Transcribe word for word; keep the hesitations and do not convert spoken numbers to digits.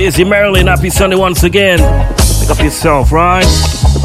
Busy Marilyn, happy Sunday once again. Pick up yourself, right?